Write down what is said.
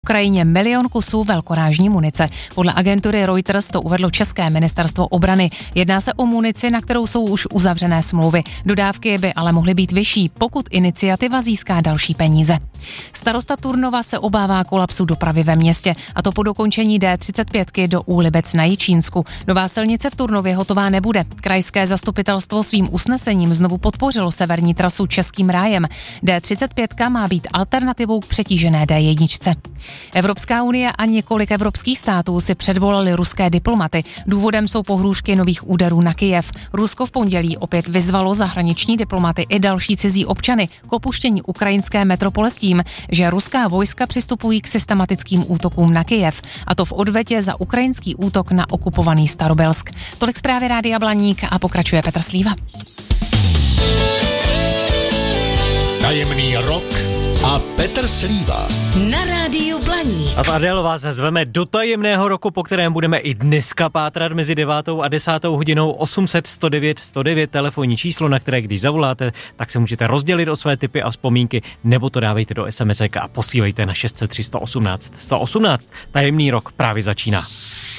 Ukrajině 1 milion kusů velkorážní munice. Podle agentury Reuters to uvedlo české ministerstvo obrany. Jedná se o munici, na kterou jsou už uzavřené smlouvy. Dodávky by ale mohly být vyšší, pokud iniciativa získá další peníze. Starosta Turnova se obává kolapsu dopravy ve městě, a to po dokončení D35 do Úlibec na Jičínsku. Nová silnice v Turnově hotová nebude. Krajské zastupitelstvo svým usnesením znovu podpořilo severní trasu Českým rájem. D35 má být alternativou k přetížené D1. Evropská unie a několik evropských států si předvolali ruské diplomaty. Důvodem jsou pohrůžky nových úderů na Kyjev. Rusko v pondělí opět vyzvalo zahraniční diplomaty i další cizí občany k opuštění ukrajinské metropole s tím, že ruská vojska přistupují k systematickým útokům na Kyjev, a to v odvetě za ukrajinský útok na okupovaný Starobelsk. Tolik zprávy Rádia Blaník a pokračuje Petr Slíva. Tajemný rok a Petr Slíva na Rádiu Blaník. A s Adél vás zveme do tajemného roku, po kterém budeme i dneska pátrat mezi 9. a 10. hodinou. 800 109 109 telefonní číslo, na které když zavoláte, tak se můžete rozdělit o své tipy a vzpomínky, nebo to dávejte do SMS a posílejte na 603 118 118. Tajemný rok právě začíná.